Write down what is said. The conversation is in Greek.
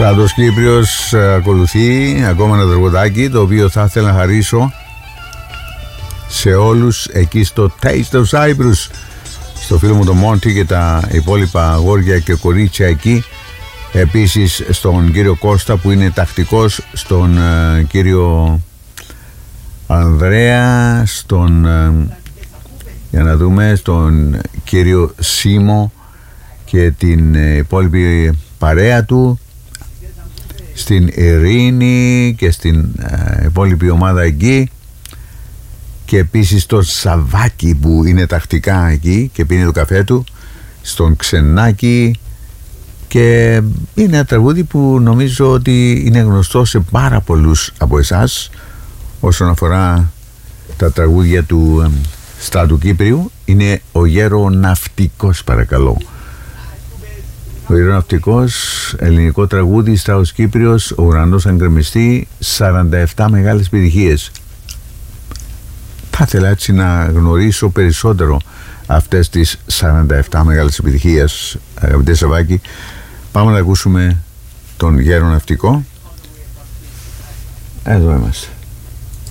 Στράτος Κύπριος ακολουθεί ακόμα ένα τραγουδάκι, το οποίο θα ήθελα να χαρίσω σε όλους εκεί στο Taste of Cyprus, στο φίλο μου τον Μόντι και τα υπόλοιπα αγόρια και κορίτσια εκεί, επίσης στον κύριο Κώστα που είναι τακτικός, στον κύριο Ανδρέα, στον για να δούμε, στον κύριο Σίμο και την υπόλοιπη παρέα του, στην Ειρήνη και στην υπόλοιπη ομάδα εκεί, και επίσης το Σαββάκι που είναι τακτικά εκεί και πίνει το καφέ του, στον Ξενάκη, και είναι ένα τραγούδι που νομίζω ότι είναι γνωστό σε πάρα πολλούς από εσάς όσον αφορά τα τραγούδια του Στράτου Κύπριου. Είναι ο Γεροναυτικός, παρακαλώ. Ο Γεροναυτικός, ελληνικό τραγούδι, Στράτος Κύπριος, ο ουρανός αν γκρεμιστεί, 47 μεγάλες επιτυχίες. Θα ήθελα έτσι να γνωρίσω περισσότερο αυτές τις 47 μεγάλες επιτυχίες, αγαπητέ Σαββάκη. Πάμε να ακούσουμε τον Γεροναυτικό. Εδώ είμαστε.